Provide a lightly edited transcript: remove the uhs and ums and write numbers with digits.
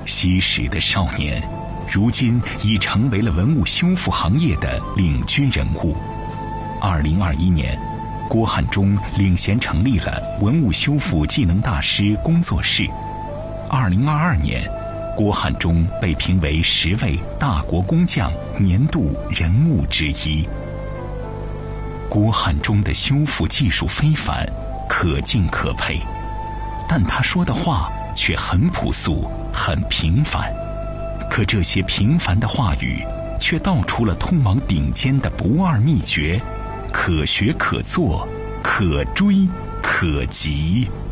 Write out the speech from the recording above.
昔时的少年，如今已成为了文物修复行业的领军人物。2021年，郭汉中领衔成立了文物修复技能大师工作室。2022年，郭汉中被评为10位大国工匠年度人物之一。郭汉中的修复技术非凡，可敬可佩，但他说的话却很朴素，很平凡。可这些平凡的话语，却道出了通往顶尖的不二秘诀，可学可做，可追可及。